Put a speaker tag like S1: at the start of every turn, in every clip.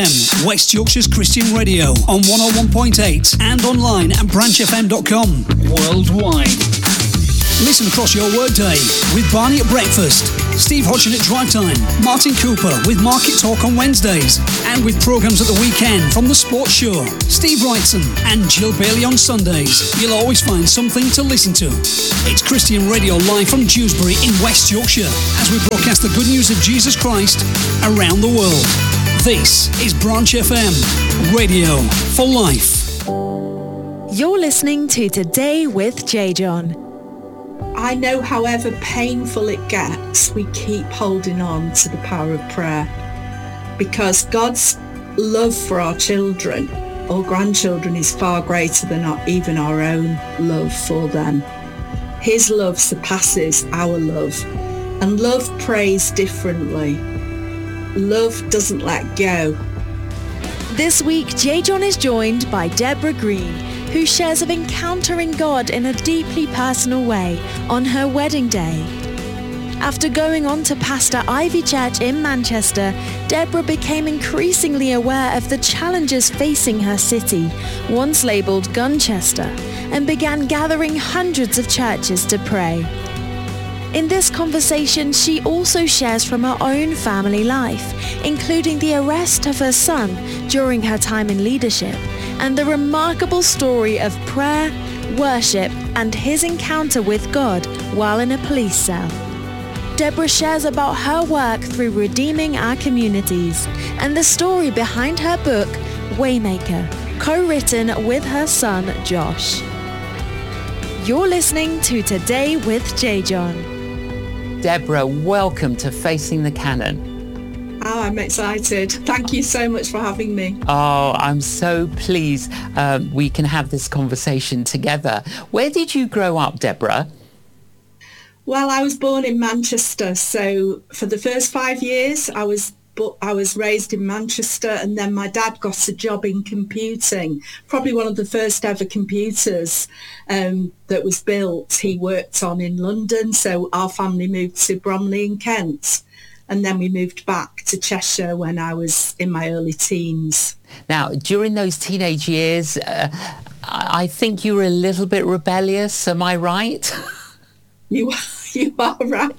S1: West Yorkshire's Christian Radio on 101.8 and online at branchfm.com. Worldwide. Listen across your workday with Barney at breakfast, Steve Hodgson at drive time, Martin Cooper with Market Talk on Wednesdays, and with programmes at the weekend from The Sports Show, Steve Wrightson and Jill Bailey on Sundays. You'll always find something to listen to. It's Christian Radio live from Dewsbury in West Yorkshire as we broadcast the good news of Jesus Christ around the world. This is Branch FM, radio for life.
S2: You're listening to Today with J. John.
S3: I know however painful it gets, we keep holding on to the power of prayer, because God's love for our children or grandchildren is far greater than even our own love for them. His love surpasses our love, and love prays differently. Love doesn't let go.
S2: This week, J. John is joined by Deborah Green, who shares of encountering God in a deeply personal way on her wedding day. After going on to pastor Ivy Church in Manchester, Deborah became increasingly aware of the challenges facing her city, once labelled Gunchester, and began gathering hundreds of churches to pray. In this conversation, she also shares from her own family life, including the arrest of her son during her time in leadership, and the remarkable story of prayer, worship, and his encounter with God while in a police cell. Deborah shares about her work through redeeming our communities and the story behind her book, Waymaker, co-written with her son, Josh. You're listening to Today with J. John.
S4: Deborah, welcome to Facing the Canon.
S3: Oh, I'm excited. Thank you so much for having me.
S4: Oh, I'm so pleased we can have this conversation together. Where did you grow up, Deborah?
S3: Well, I was born in Manchester, so for the first 5 years I was raised in Manchester, and then my dad got a job in computing, probably one of the first ever computers that was built he worked on in London. So our family moved to Bromley in Kent, and then we moved back to Cheshire when I was in my early teens.
S4: Now, during those teenage years, I think you were a little bit rebellious, am I right?
S3: You are right.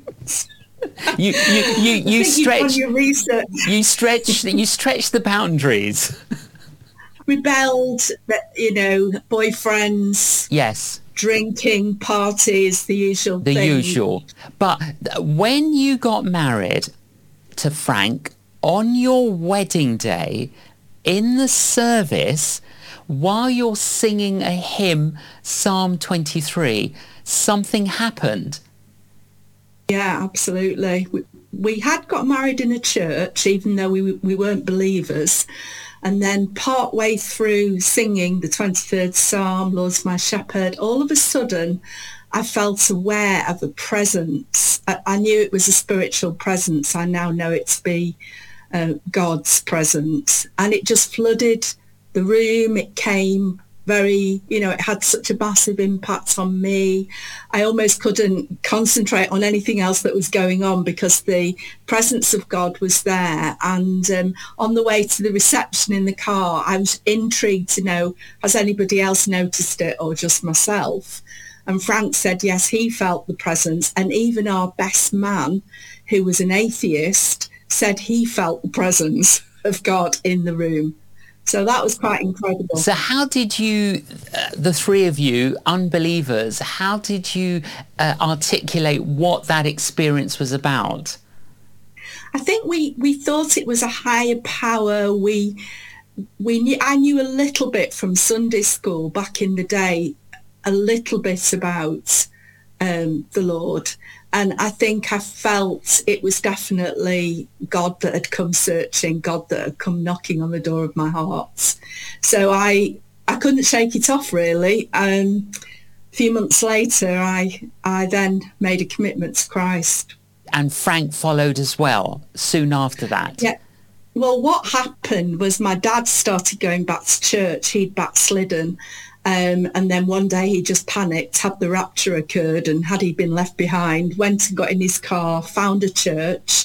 S4: You stretch
S3: your research.
S4: You stretch the boundaries.
S3: Rebelled, boyfriends.
S4: Yes.
S3: Drinking, parties, the usual thing.
S4: The usual. But when you got married to Frank on your wedding day, in the service, while you're singing a hymn, Psalm 23, something happened.
S3: Yeah, absolutely. We had got married in a church, even though we weren't believers. And then part way through singing the 23rd Psalm, Lord's my shepherd, all of a sudden I felt aware of a presence. I knew it was a spiritual presence. I now know it to be God's presence. And it just flooded the room. It came very, it had such a massive impact on me. I almost couldn't concentrate on anything else that was going on because the presence of God was there. And on the way to the reception in the car, I was intrigued to know, has anybody else noticed it or just myself? And Frank said, yes, he felt the presence. And even our best man, who was an atheist, said he felt the presence of God in the room. So that was quite incredible.
S4: So how did you, the three of you, unbelievers, how did you articulate what that experience was about?
S3: I think we thought it was a higher power. I knew a little bit from Sunday school back in the day, a little bit about the Lord. And I think I felt it was definitely God that had come searching, God that had come knocking on the door of my heart. So I couldn't shake it off, really. A few months later, I then made a commitment to Christ.
S4: And Frank followed as well, soon after that.
S3: Yeah. Well, what happened was my dad started going back to church. He'd backslidden. And then one day he just panicked, had the rapture occurred, and had he been left behind, went and got in his car, found a church,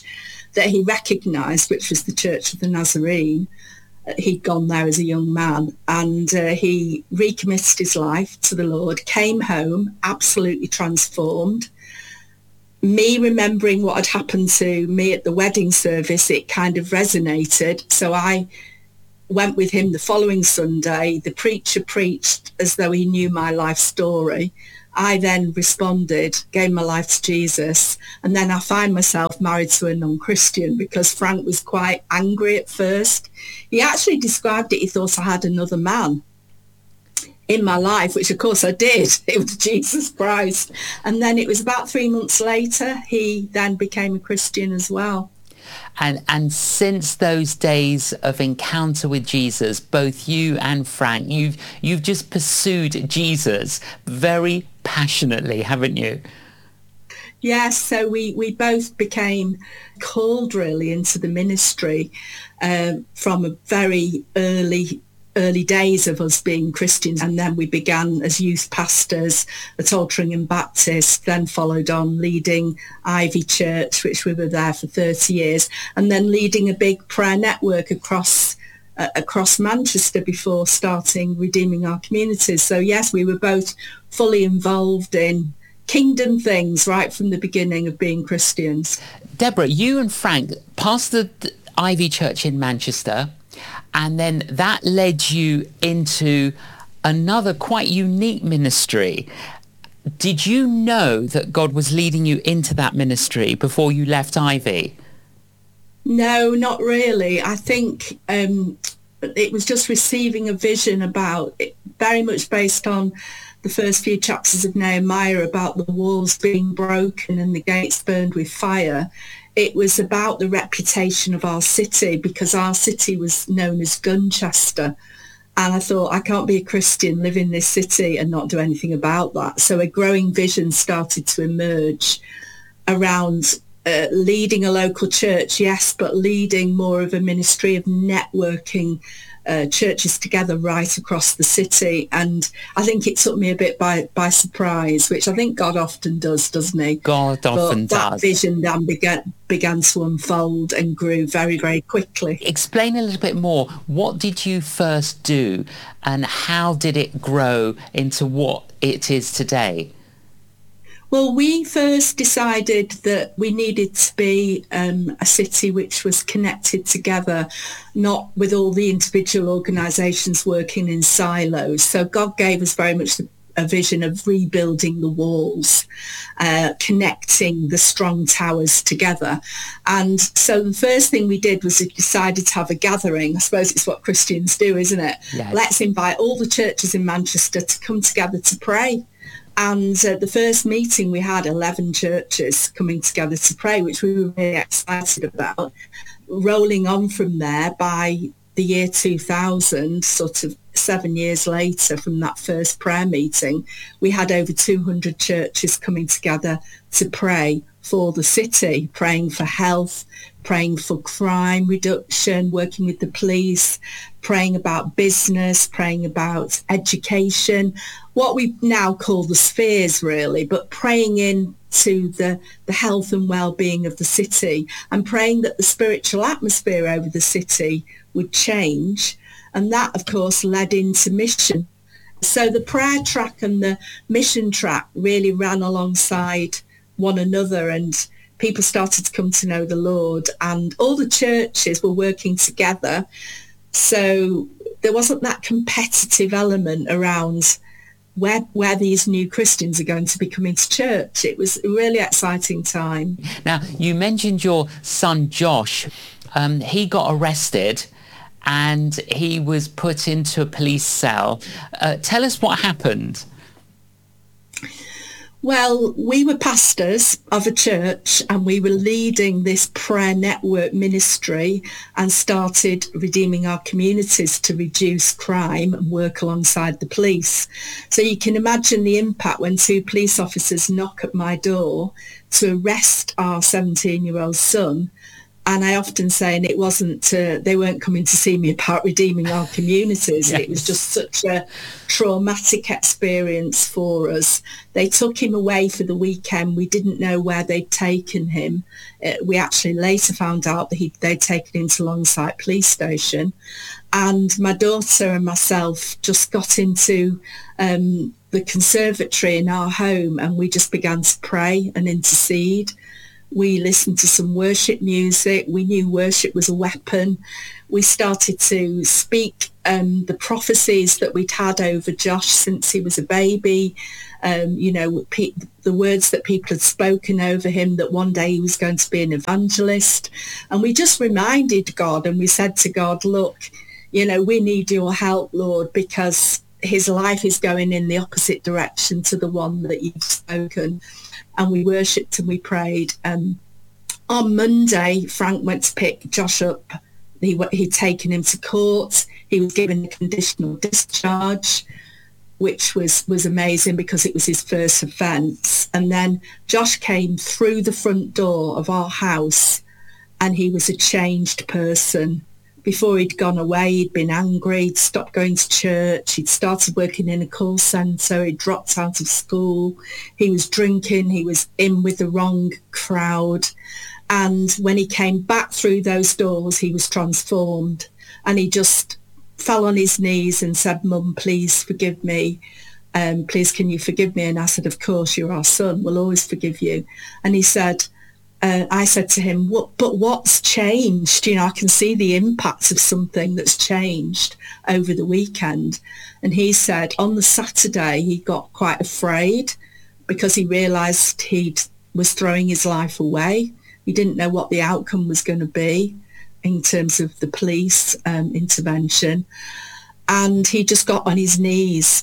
S3: that he recognised, which was the Church of the Nazarene. He'd gone there as a young man, and he recommitted his life to the Lord, came home absolutely transformed. Me remembering what had happened to me at the wedding service, it kind of resonated. So I went with him the following Sunday. The preacher preached as though he knew my life story. I then responded, gave my life to Jesus, and then I find myself married to a non-Christian because Frank was quite angry at first. He actually described it, he thought I had another man in my life, which of course I did. It was Jesus Christ. And then it was about 3 months later, he then became a Christian as well.
S4: And since those days of encounter with Jesus, both you and Frank, you've just pursued Jesus very passionately, haven't you?
S3: Yes, so we both became called really into the ministry from a very early days of us being Christians, and then we began as youth pastors at Altrincham Baptist, then followed on leading Ivy Church, which we were there for 30 years, and then leading a big prayer network across Manchester before starting Redeeming Our Communities. So yes, we were both fully involved in kingdom things right from the beginning of being Christians.
S4: Deborah, you and Frank pastored Ivy Church in Manchester, and then that led you into another quite unique ministry. Did you know that God was leading you into that ministry before you left Ivy?
S3: No, not really. I think it was just receiving a vision about it, very much based on the first few chapters of Nehemiah about the walls being broken and the gates burned with fire. It was about the reputation of our city, because our city was known as Gunchester. And I thought, I can't be a Christian, live in this city and not do anything about that. So a growing vision started to emerge around leading a local church, yes, but leading more of a ministry of networking churches together right across the city. And I think it took me a bit by surprise, which I think God often does, doesn't he?
S4: God often does.
S3: That vision then began to unfold and grew very, very quickly.
S4: Explain a little bit more. What did you first do, and how did it grow into what it is today?
S3: Well, we first decided that we needed to be a city which was connected together, not with all the individual organisations working in silos. So God gave us very much a vision of rebuilding the walls, connecting the strong towers together. And so the first thing we did was we decided to have a gathering. I suppose it's what Christians do, isn't it?
S4: Yes.
S3: Let's invite all the churches in Manchester to come together to pray. And the first meeting, we had 11 churches coming together to pray, which we were really excited about. Rolling on from there, by the year 2000, sort of 7 years later from that first prayer meeting, we had over 200 churches coming together to pray for the city, praying for health, praying for crime reduction, working with the police, praying about business, praying about education, what we now call the spheres really, but praying into the health and well-being of the city, and praying that the spiritual atmosphere over the city would change. And that, of course, led into mission. So the prayer track and the mission track really ran alongside one another, and people started to come to know the Lord, and all the churches were working together. So there wasn't that competitive element around where these new Christians are going to be coming to church. It was a really exciting time.
S4: Now, you mentioned your son Josh. He got arrested and he was put into a police cell. Tell us what happened.
S3: Well, we were pastors of a church, and we were leading this prayer network ministry and started Redeeming Our Communities to reduce crime and work alongside the police. So you can imagine the impact when two police officers knock at my door to arrest our 17-year-old son. And I often say, and it wasn't, they weren't coming to see me about redeeming our communities.
S4: Yes.
S3: It was just such a traumatic experience for us. They took him away for the weekend. We didn't know where they'd taken him. We actually later found out that they'd taken him to Longside Police Station. And my daughter and myself just got into the conservatory in our home, and we just began to pray and intercede. We listened to some worship music. We knew worship was a weapon. We started to speak the prophecies that we'd had over Josh since he was a baby. The words that people had spoken over him, that one day he was going to be an evangelist. And we just reminded God, and we said to God, look, we need your help, Lord, because his life is going in the opposite direction to the one that you've spoken. And we worshipped and we prayed. On Monday, Frank went to pick Josh up. He'd taken him to court. He was given a conditional discharge, which was amazing because it was his first offence. And then Josh came through the front door of our house, and he was a changed person. Before he'd gone away, he'd been angry, he'd stopped going to church, he'd started working in a call centre, he'd dropped out of school, he was drinking, he was in with the wrong crowd. And when he came back through those doors, he was transformed. And he just fell on his knees and said, Mum, please forgive me. Please, can you forgive me? And I said, of course, you're our son, we'll always forgive you. And he said, I said to him, but what's changed? I can see the impacts of something that's changed over the weekend. And he said on the Saturday, he got quite afraid because he realised he was throwing his life away. He didn't know what the outcome was going to be in terms of the police intervention. And he just got on his knees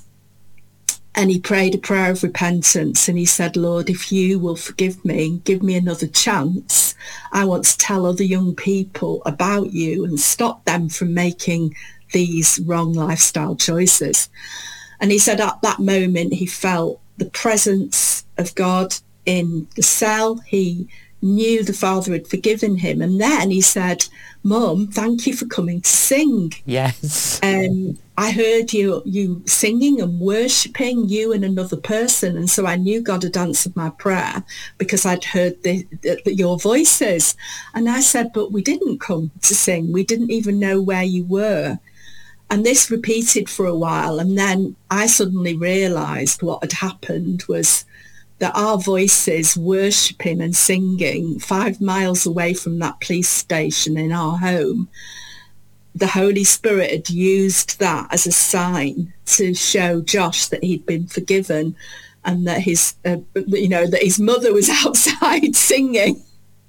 S3: and he prayed a prayer of repentance, and he said, Lord, if you will forgive me and give me another chance, I want to tell other young people about you and stop them from making these wrong lifestyle choices. And he said at that moment he felt the presence of God in the cell. He knew the Father had forgiven him. And then he said, Mum, thank you for coming to sing.
S4: Yes.
S3: I heard you singing and worshipping, you and another person. And so I knew God had answered my prayer because I'd heard your voices. And I said, but we didn't come to sing. We didn't even know where you were. And this repeated for a while. And then I suddenly realised what had happened was that our voices worshipping and singing 5 miles away from that police station in our home, the Holy Spirit had used that as a sign to show Josh that he'd been forgiven and that that his mother was outside singing.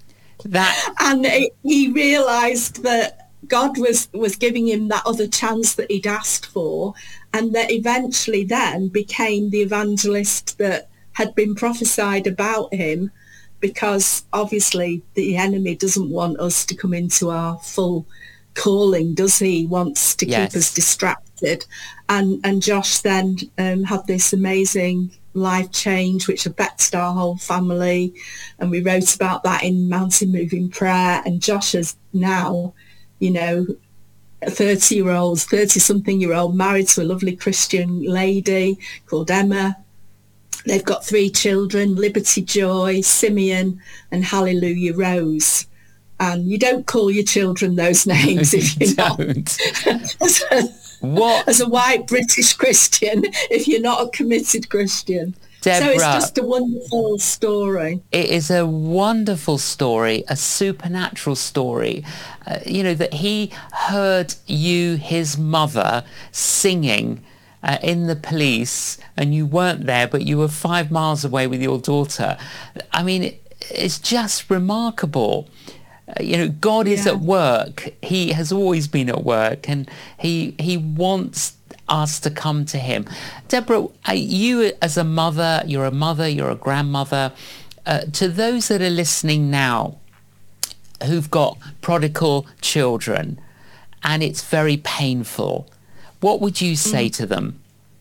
S3: And he realised that God was giving him that other chance that he'd asked for, and that eventually then became the evangelist that had been prophesied about him, because obviously the enemy doesn't want us to come into our full calling, does he? He wants to keep us distracted. And Josh then had this amazing life change which affected our whole family, and we wrote about that in Mountain Moving Prayer. And Josh is now, a 30-something-year-old married to a lovely Christian lady called Emma. They've got 3 children, Liberty Joy, Simeon, and Hallelujah Rose. And you don't call your children those names if you're not as a white British Christian, if you're not a committed Christian. Deborah, so it's just a wonderful story.
S4: It is a wonderful story, a supernatural story. That he heard you, his mother, singing in the police, and you weren't there, but you were 5 miles away with your daughter. I mean, it's just remarkable. God is at work. He has always been at work, and he wants us to come to him. Deborah, you as a mother, you're a grandmother. To those that are listening now who've got prodigal children and it's very painful, what would you say to them?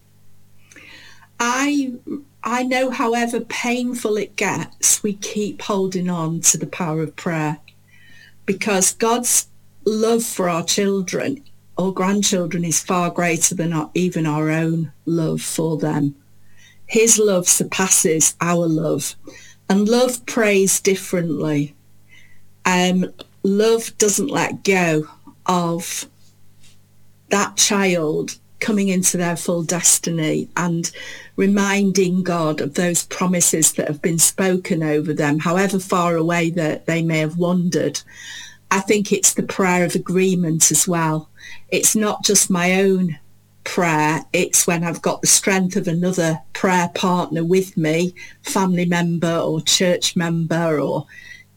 S3: I know however painful it gets, we keep holding on to the power of prayer. because God's love for our children or grandchildren is far greater than even our own love for them. His love surpasses our love, and love prays differently. Love doesn't let go of that child coming into their full destiny and reminding God of those promises that have been spoken over them, however far away that they may have wandered. I think it's the prayer of agreement as well. It's not just my own prayer, it's when I've got the strength of another prayer partner with me, family member or church member or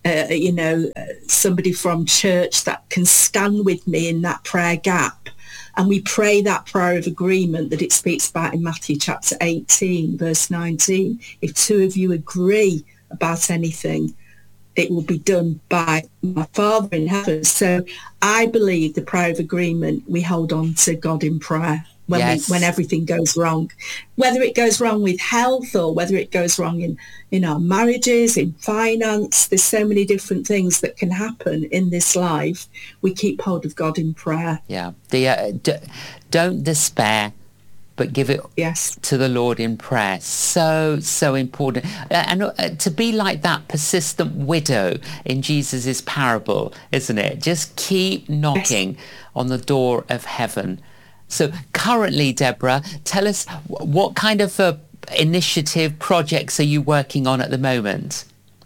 S3: somebody from church that can stand with me in that prayer gap. And we pray that prayer of agreement that it speaks about in Matthew chapter 18, verse 19. If two of you agree about anything, it will be done by my Father in heaven. So I believe the prayer of agreement, we hold on to God in prayer when everything goes wrong, whether it goes wrong with health or whether it goes wrong in our marriages, in finance. There's so many different things that can happen in this life. We keep hold of God in prayer.
S4: Yeah. Don't despair, but give it to the Lord in prayer. So important. And to be like that persistent widow in Jesus's parable, isn't it? Just keep knocking on the door of heaven. So currently, Deborah, tell us what kind of initiative projects are you working on at the moment?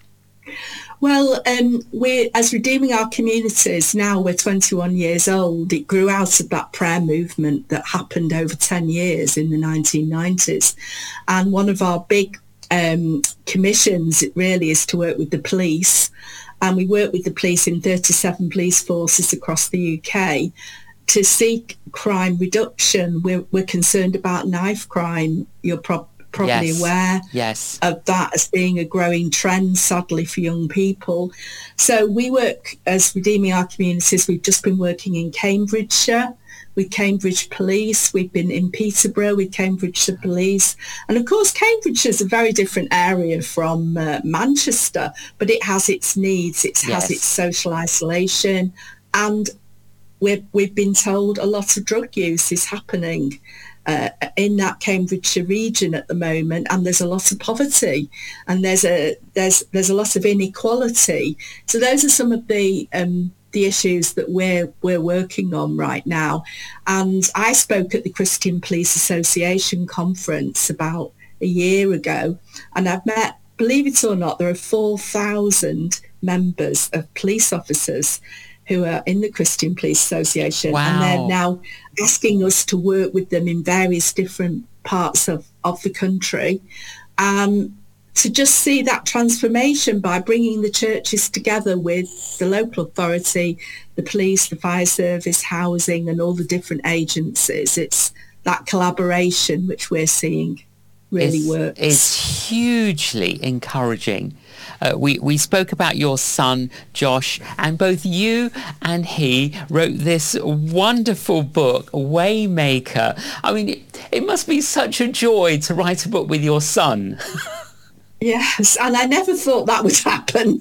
S3: Well, we're, as Redeeming Our Communities, now we're 21 years old. It grew out of that prayer movement that happened over 10 years in the 1990s. And one of our big commissions, it really is to work with the police. And we work with the police in 37 police forces across the UK to seek crime reduction. We're concerned about knife crime. You're probably aware of that as being a growing trend, sadly, for young people. So we work as Redeeming Our Communities. We've just been working in Cambridgeshire with Cambridge Police. We've been in Peterborough with Cambridgeshire Police. And of course, Cambridgeshire is a very different area from Manchester, but it has its needs. It has its social isolation. And we've been told a lot of drug use is happening in that Cambridgeshire region at the moment, and there's a lot of poverty, and there's a lot of inequality. So those are some of the issues that we're working on right now. And I spoke at the Christian Police Association conference about a year ago, and I've met, believe it or not, there are 4,000 members of police officers who are in the Christian Police Association.
S4: Wow.
S3: And they're now asking us to work with them in various different parts of the country to just see that transformation by bringing the churches together with the local authority, the police, the fire service, housing, and all the different agencies. It's that collaboration which we're seeing really works.
S4: It's hugely encouraging. We spoke about your son, Josh, and both you and he wrote this wonderful book, Waymaker. I mean, it must be such a joy to write a book with your son.
S3: Yes, and I never thought that would happen.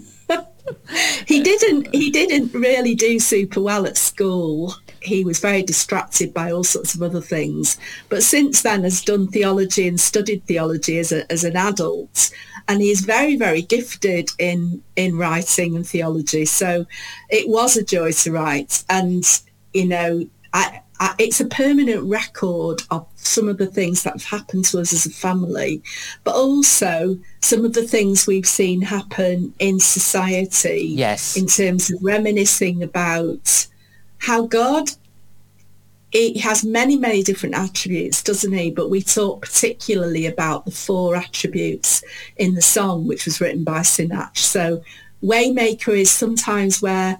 S3: He didn't really do super well at school. He was very distracted by all sorts of other things. But since then has done theology and studied theology as an adult. And he is very, very gifted in writing and theology. So it was a joy to write. And, you know, it's a permanent record of some of the things that have happened to us as a family, but also some of the things we've seen happen in society.
S4: Yes. In
S3: terms of reminiscing about how God, he has many, many different attributes, doesn't he? But we talk particularly about the 4 attributes in the song, which was written by Sinach. So Waymaker is sometimes where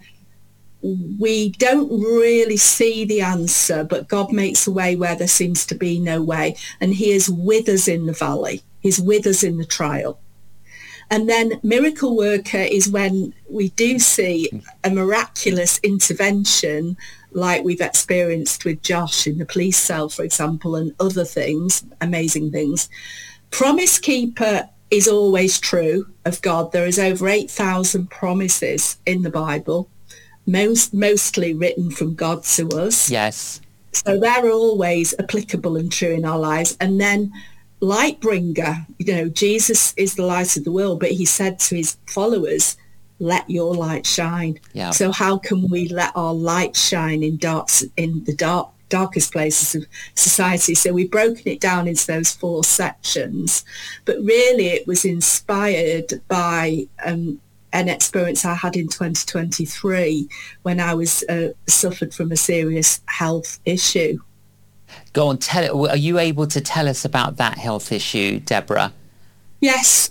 S3: we don't really see the answer, but God makes a way where there seems to be no way. And he is with us in the valley. He's with us in the trial. And then Miracle Worker is when we do see a miraculous intervention like we've experienced with Josh in the police cell, for example, and other things, amazing things. Promise Keeper is always true of God. There is over 8,000 promises in the Bible. mostly written from God to us.
S4: Yes.
S3: So they're always applicable and true in our lives. And then light bringer, Jesus is the light of the world, but he said to his followers, let your light shine.
S4: Yeah.
S3: So how can we let our light shine in the darkest places of society? So we've broken it down into those 4 sections, but really it was inspired by an experience I had in 2023 when I was suffered from a serious health issue.
S4: Go on, are you able to tell us about that health issue, Deborah?
S3: Yes,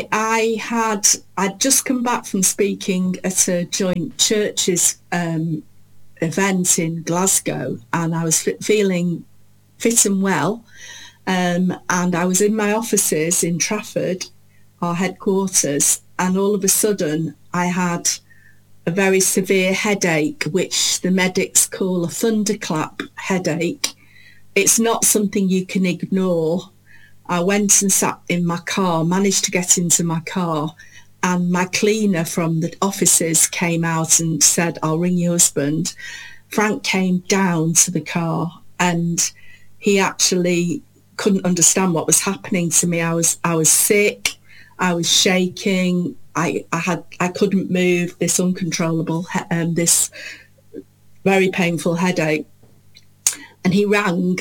S3: I'd just come back from speaking at a joint churches event in Glasgow, and I was feeling fit and well, and I was in my offices in Trafford, our headquarters, and all of a sudden I had a very severe headache, which the medics call a thunderclap headache. It's not something you can ignore. I went and sat in my car, managed to get into my car, and my cleaner from the offices came out and said, I'll ring your husband. Frank came down to the car and he actually couldn't understand what was happening to me. I was sick, I was shaking, I couldn't move, this uncontrollable, this very painful headache. And he rang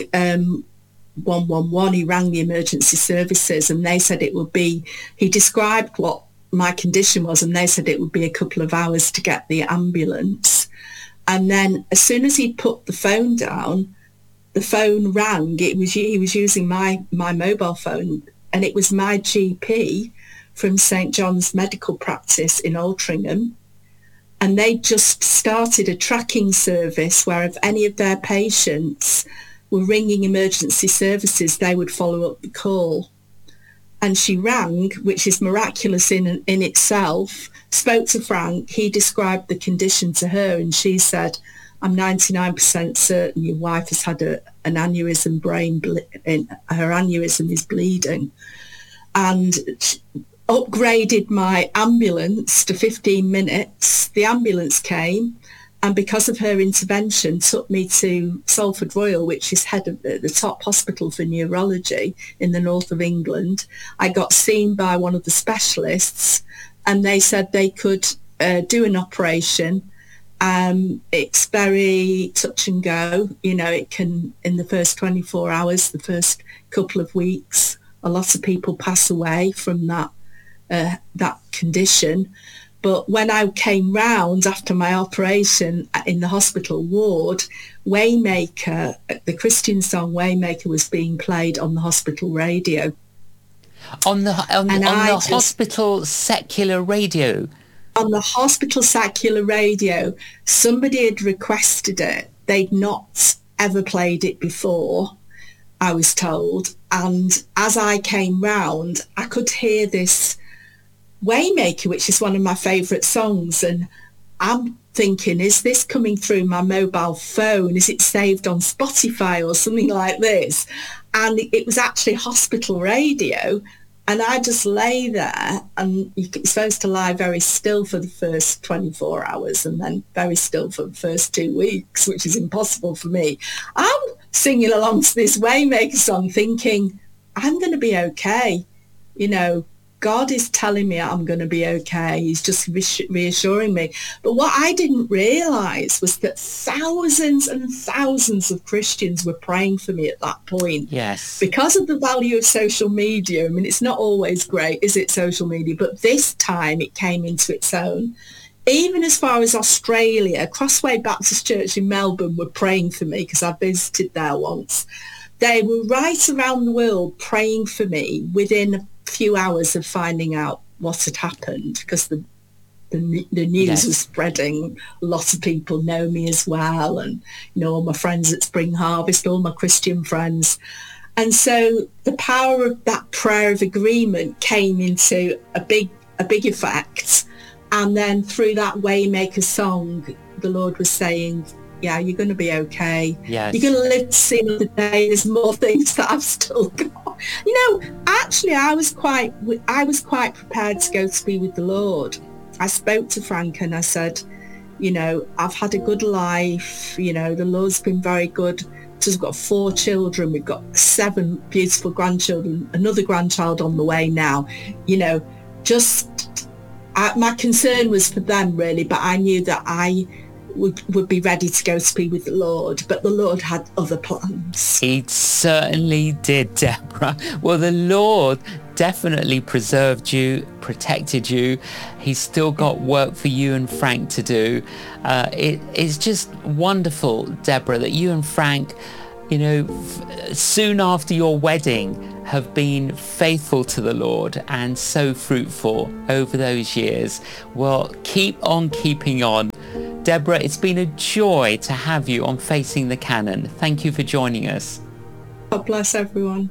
S3: 111, he rang the emergency services, and they said it would be, he described what my condition was, and they said it would be a couple of hours to get the ambulance. And then as soon as he put the phone down, the phone rang. He was using my mobile phone, and it was my GP from St. John's Medical Practice in Altrincham. And they just started a tracking service where if any of their patients were ringing emergency services, they would follow up the call. And she rang, which is miraculous in itself, spoke to Frank. He described the condition to her, and she said, I'm 99% certain your wife has had an aneurysm her aneurysm is bleeding. And upgraded my ambulance to 15 minutes. The ambulance came, and because of her intervention, took me to Salford Royal, which is head of the top hospital for neurology in the north of England. I got seen by one of the specialists, and they said they could do an operation. It's very touch and go. It can, in the first 24 hours, the first couple of weeks, a lot of people pass away from that condition. But when I came round after my operation in the hospital ward, Waymaker, the Christian song Waymaker, was being played on the hospital radio.
S4: On the hospital secular radio?
S3: On the hospital secular radio. Somebody had requested it. They'd not ever played it before, I was told. And as I came round, I could hear this Waymaker, which is one of my favourite songs, and I'm thinking, is this coming through my mobile phone? Is it saved on Spotify or something like this? And it was actually hospital radio, and I just lay there, and you're supposed to lie very still for the first 24 hours and then very still for the first 2 weeks, which is impossible for me. I'm singing along to this Waymaker song thinking, I'm going to be okay. God is telling me I'm going to be okay. He's just reassuring me. But what I didn't realise was that thousands and thousands of Christians were praying for me at that point.
S4: Yes.
S3: Because of the value of social media. I mean, it's not always great, is it, social media? But this time it came into its own. Even as far as Australia, Crossway Baptist Church in Melbourne were praying for me because I visited there once. They were right around the world praying for me within a few hours of finding out what had happened, because the news was spreading. Lots of people know me as well, and all my friends at Spring Harvest, all my Christian friends. And so the power of that prayer of agreement came into a big effect. And then through that Waymaker song, the Lord was saying, yeah, you're going to be okay.
S4: Yes.
S3: You're going to live to see another day. There's more things that I've still got. Actually, I was quite prepared to go to be with the Lord. I spoke to Frank and I said, You know, I've had a good life. You know, the Lord's been very good. So we've got 4 children. We've got 7 beautiful grandchildren, another grandchild on the way now. You know, my concern was for them really, but I knew that I would be ready to go to be with the Lord, but the Lord had other plans.
S4: He certainly did, Deborah. Well, the Lord definitely preserved you, protected you. He's still got work for you and Frank to do. It's just wonderful, Deborah, that you and Frank, you know, soon after your wedding have been faithful to the Lord and so fruitful over those years. Well, keep on keeping on. Deborah, it's been a joy to have you on Facing the Canon. Thank you for joining us.
S3: God bless everyone.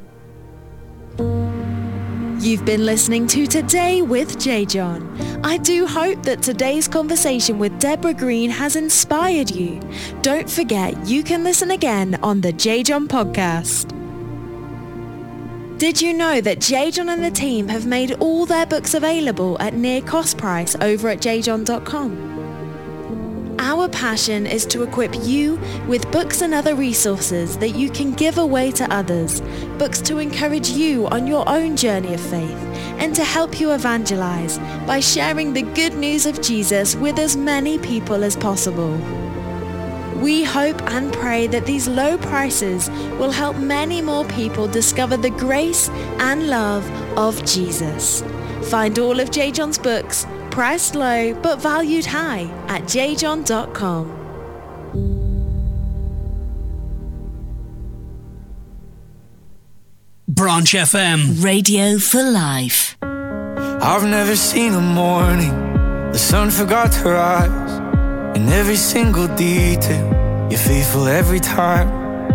S2: You've been listening to Today with J. John. I do hope that today's conversation with Deborah Green has inspired you. Don't forget, you can listen again on the J. John podcast. Did you know that J. John and the team have made all their books available at near cost price over at jjohn.com? Our passion is to equip you with books and other resources that you can give away to others, books to encourage you on your own journey of faith, and to help you evangelize by sharing the good news of Jesus with as many people as possible. We hope and pray that these low prices will help many more people discover the grace and love of Jesus. Find all of J. John's books, priced low but valued high, at jjohn.com.
S1: Branch FM.
S5: Radio for life.
S6: I've never seen a morning the sun forgot to rise. In every single detail, you're faithful every time.